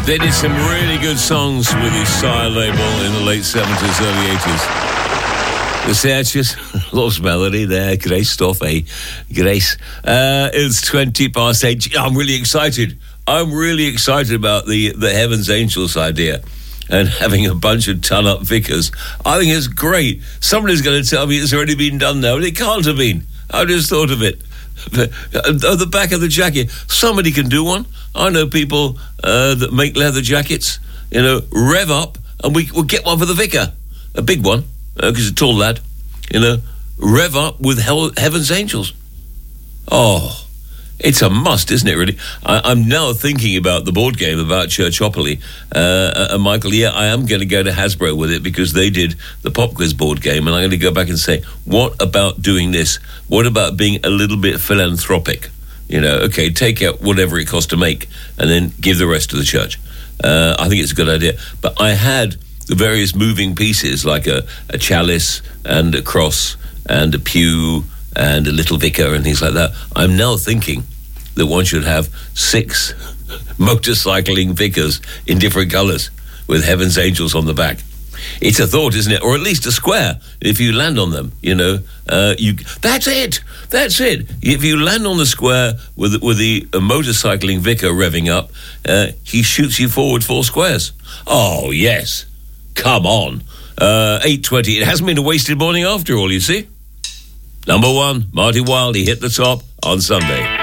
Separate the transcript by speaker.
Speaker 1: They did some really good songs with his Sire label in the late 70s, early 80s. The Searchers, lost melody there, great stuff, eh? Grace. It's 8:20. I'm really excited. I'm really excited about the Heaven's Angels idea and having a bunch of ton-up vicars. I think it's great. Somebody's going to tell me it's already been done now, but it can't have been. I just thought of it. At the back of the jacket, somebody can do one. I know people that make leather jackets. Rev up, and we'll get one for the vicar, a big one, because he's a tall lad. Rev up with Heaven's Angels. Oh, it's a must, isn't it? Really, I'm now thinking about the board game about Churchopoly, and Michael. Yeah, I am going to go to Hasbro with it because they did the Pop Quiz board game, and I'm going to go back and say, what about doing this? What about being a little bit philanthropic? Okay, take out whatever it costs to make, and then give the rest to the church. I think it's a good idea. But I had the various moving pieces, like a chalice and a cross and a pew and a little vicar and things like that. I'm now thinking that one should have 6 motorcycling vicars in different colours with Heaven's Angels on the back. It's a thought, isn't it? Or at least a square. If you land on them, that's it. That's it. If you land on the square with the motorcycling vicar revving up, he shoots you forward 4 squares. Oh, yes. Come on. 8:20. It hasn't been a wasted morning after all, you see. Number 1, Marty Wilde, he hit the top on Sunday.